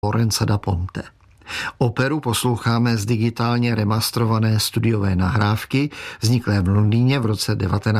Lorenza da Ponte. Operu posloucháme z digitálně remastrované studiové nahrávky, vzniklé v Londýně v roce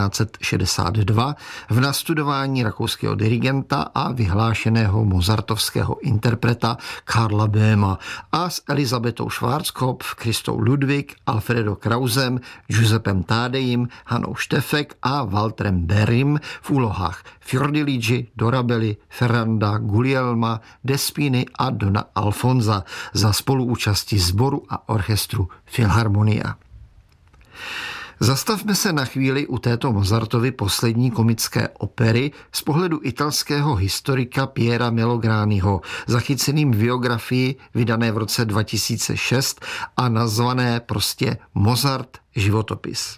1962 v nastudování rakouského dirigenta a vyhlášeného mozartovského interpreta Karla Böhma a s Elisabetou Schwarzkopf, Christou Ludwig, Alfredo Krausem, Giuseppem Tádejím, Hanou Štefek a Walterem Berrym v úlohách Fiordiligi, Dorabelli, Ferranda, Guglielma, Despiny a Dona Alfonsa za spoluúčasti sboru a orchestru Filharmonia. Zastavme se na chvíli u této Mozartovy poslední komické opery z pohledu italského historika Piera Melograniho, zachyceným v biografii vydané v roce 2006 a nazvané prostě Mozart životopis.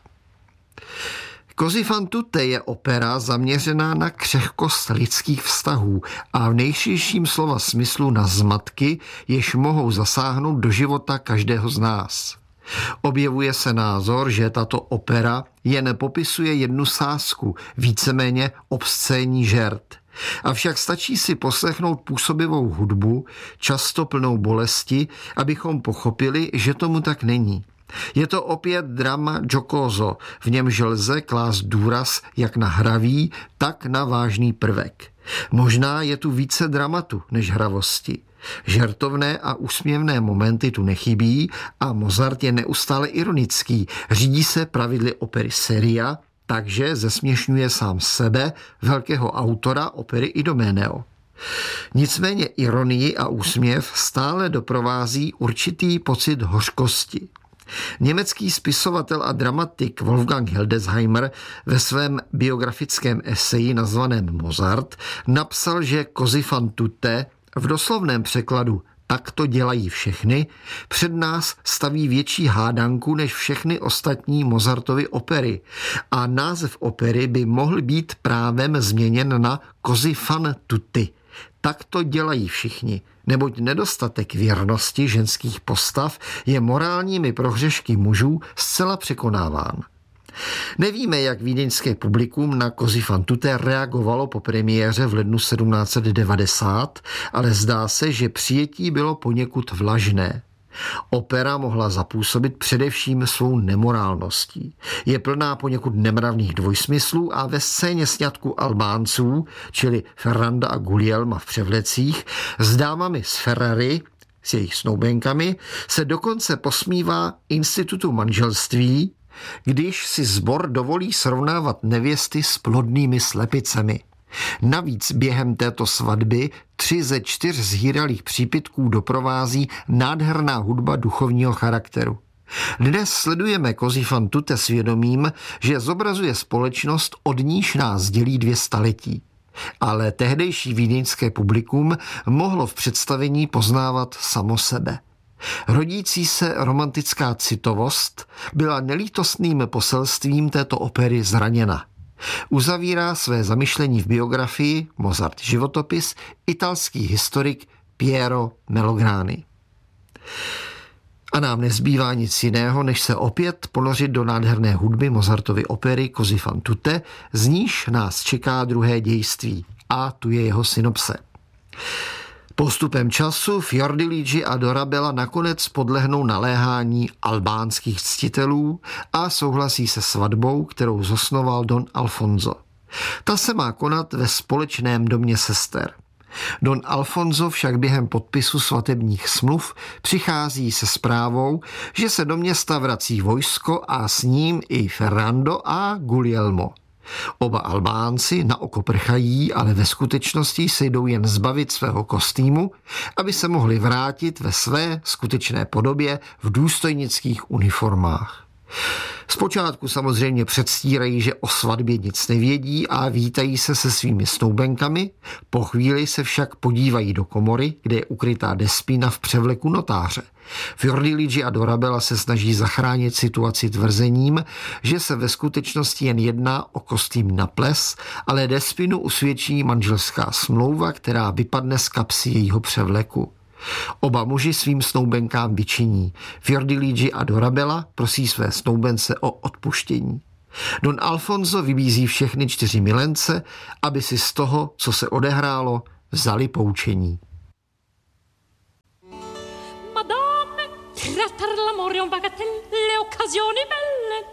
Così fan tutte je opera zaměřená na křehkost lidských vztahů a v nejširším slova smyslu na zmatky, jež mohou zasáhnout do života každého z nás. Objevuje se názor, že tato opera jen popisuje jednu sázku, víceméně obscénní žert. Avšak stačí si poslechnout působivou hudbu, často plnou bolesti, abychom pochopili, že tomu tak není. Je to opět drama giocoso, v němž lze klást důraz jak na hravý, tak na vážný prvek. Možná je tu více dramatu než hravosti. Žertovné a úsměvné momenty tu nechybí a Mozart je neustále ironický. Řídí se pravidly opery seria, takže zesměšňuje sám sebe, velkého autora opery Idoméneo. Nicméně ironii a úsměv stále doprovází určitý pocit hořkosti. Německý spisovatel a dramatik Wolfgang Hildesheimer ve svém biografickém eseji nazvaném Mozart napsal, že Così fan tutte, v doslovném překladu Tak to dělají všechny, před nás staví větší hádanku než všechny ostatní Mozartovy opery a název opery by mohl být právem změněn na Così fan tutti. Tak to dělají všichni, neboť nedostatek věrnosti ženských postav je morálními prohřešky mužů zcela překonáván. Nevíme, jak vídeňské publikum na Così fan tutte reagovalo po premiéře v lednu 1790, ale zdá se, že přijetí bylo poněkud vlažné. Opera mohla zapůsobit především svou nemorálností. Je plná poněkud nemravných dvojsmyslů a ve scéně sňatku Albánců, čili Ferranda a Guglielma v převlecích, s dámami z Ferrary, s jejich snoubenkami, se dokonce posmívá institutu manželství, když si sbor dovolí srovnávat nevěsty s plodnými slepicemi. Navíc během této svatby 3 ze 4 zhýralých přípitků doprovází nádherná hudba duchovního charakteru. Dnes sledujeme Così fan tutte s vědomím, že zobrazuje společnost, od níž nás dělí 2 staletí. Ale tehdejší vídeňské publikum mohlo v představení poznávat samo sebe. Rodící se romantická citovost byla nelítostným poselstvím této opery zraněna. Uzavírá své zamyšlení v biografii Mozart životopis italský historik Piero Melograni. A nám nezbývá nic jiného, než se opět ponořit do nádherné hudby Mozartovy opery Così fan tutte, z níž nás čeká druhé dějství. A tu je jeho synopse. Postupem času Fiordiligi a Dorabella nakonec podlehnou naléhání albánských ctitelů a souhlasí se svatbou, kterou zosnoval Don Alfonso. Ta se má konat ve společném domě sester. Don Alfonso však během podpisu svatebních smluv přichází se zprávou, že se do města vrací vojsko a s ním i Ferrando a Guglielmo. Oba Albánci na oko prchají, ale ve skutečnosti se jdou jen zbavit svého kostýmu, aby se mohli vrátit ve své skutečné podobě v důstojnických uniformách. Zpočátku samozřejmě předstírají, že o svatbě nic nevědí a vítají se svými snoubenkami, po chvíli se však podívají do komory, kde je ukrytá Despina v převleku notáře. Fiordiligi a Dorabella se snaží zachránit situaci tvrzením, že se ve skutečnosti jen jedná o kostým na ples, ale Despinu usvědčí manželská smlouva, která vypadne z kapsy jejího převleku. Oba muži svým snoubenkám vyčiní. Fiordiligi a Dorabella prosí své snoubence o odpuštění. Don Alfonso vybízí všechny 4 milence, aby si z toho, co se odehrálo, vzali poučení. Trattar l'amore un bagatelle, le occasioni belle.